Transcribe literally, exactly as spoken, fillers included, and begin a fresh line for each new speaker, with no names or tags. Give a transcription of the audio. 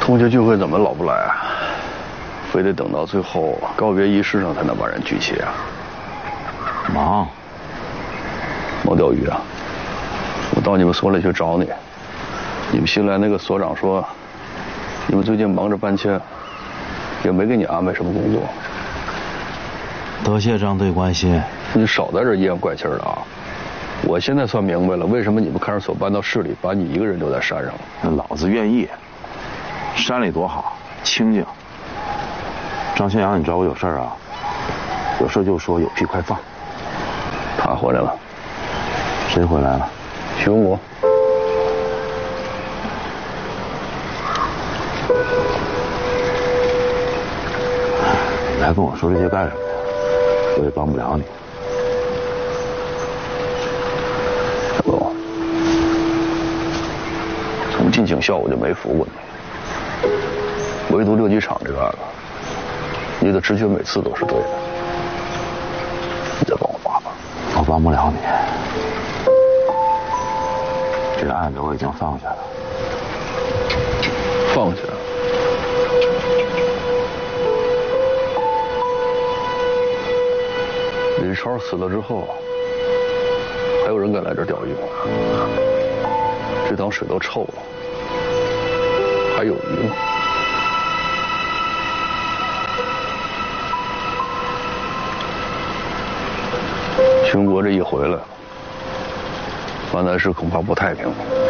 同学聚会怎么老不来啊？非得等到最后告别仪式上才能把人聚齐啊？
忙。
忙钓鱼啊？我到你们所里去找你，你们新来那个所长说，你们最近忙着搬迁，也没给你安排什么工作。
多谢张队关心。
你少在这阴阳怪气的啊！我现在算明白了，为什么你们看守所搬到市里，把你一个人留在山上了。
那老子愿意。山里多好，清静。张先阳，你找我有事啊？有事就说，有屁快放。
他回来了。
谁回来了？
徐文国。
你来跟我说这些干什么呀？我也帮不了你。
大哥，从进警校我就没服过你。唯独六机场这个案子，你的直觉每次都是对的。你再帮我把把。
我帮不了你。这个案子我已经放下了。
放下？李超死了之后，还有人敢来这儿钓鱼吗？这趟水都臭了，还有鱼吗？秦国这一回来，万南市恐怕不太平。